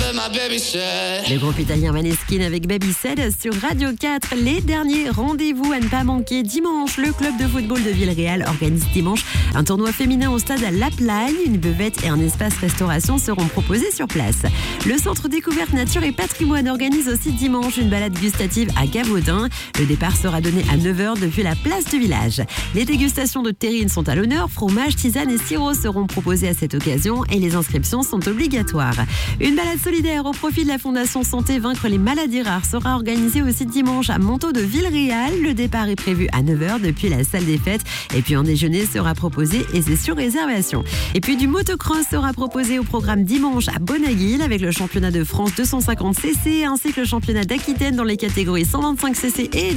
Le groupe italien Maneskin avec Baby Said sur Radio 4. Les derniers rendez-vous à ne pas manquer. Dimanche, le club de football de Villarreal organise dimanche un tournoi féminin au stade La Plagne. Une buvette et un espace restauration seront proposés sur place. Le centre découverte nature et patrimoine organise aussi dimanche une balade gustative à Gavaudin. Le départ sera donné à 9h depuis la place du village. Les dégustations de terrines sont à l'honneur. Fromage, tisane et sirop seront proposés à cette occasion et les inscriptions sont obligatoires. Une balade solidaire au profit de la Fondation Santé Vaincre les maladies rares sera organisée aussi dimanche à Montaut de Villarreal. Le départ est prévu à 9h depuis la salle des fêtes et puis un déjeuner sera proposé et c'est sur réservation. Et puis du motocross sera proposé au programme dimanche à Bonaguil avec le championnat de France 250cc ainsi que le championnat d'Aquitaine dans les catégories 125cc et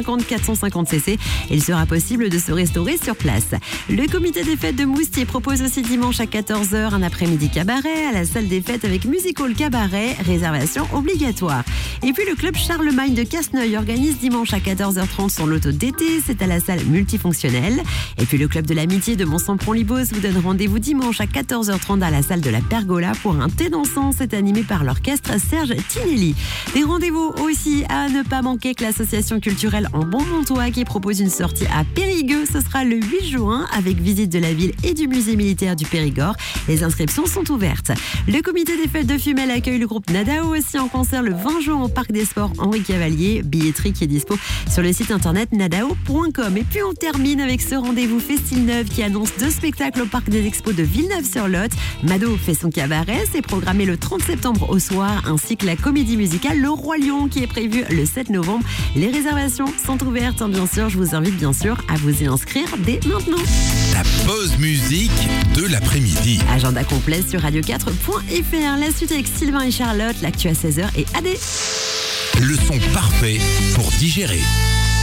250-450cc. Il sera possible de se restaurer sur place. Le comité des fêtes de Moustier propose aussi dimanche à 14h un après-midi cabaret à la salle des fêtes avec musical cabaret, réservation obligatoire. Et puis le club Charlemagne de Casseneuil organise dimanche à 14h30 son loto d'été, c'est à la salle multifonctionnelle. Et puis le club de l'amitié de Mont-Saint-Pront-Libos vous donne rendez-vous dimanche à 14h30 à la salle de la Pergola pour un thé dansant, c'est animé par l'orchestre Serge Tinelli. Des rendez-vous aussi à ne pas manquer que l'association culturelle En Bon Montois qui propose une sortie à Périgueux, ce sera le 8 juin avec visite de la ville et du musée militaire du Périgord. Les inscriptions sont ouvertes. Le comité des fêtes de Fumel accueille le groupe Nadao aussi en concert le 20 juin au Parc des Sports Henri Cavalier. Billetterie qui est dispo sur le site internet nadao.com. Et puis on termine avec ce rendez-vous Festine Neuve qui annonce 2 spectacles au Parc des Expos de Villeneuve-sur-Lot. Mado fait son cabaret, c'est programmé le 30 septembre au soir, ainsi que la comédie musicale Le Roi Lion qui est prévue le 7 novembre. Les réservations sont ouvertes, bien sûr. Je vous invite bien sûr à vous y inscrire dès maintenant. La pause musique de l'après-midi. Agenda complet sur radio4.fr. La suite avec Sylvain et Charlotte, l'actu à 16h et AD. Le son parfait pour digérer.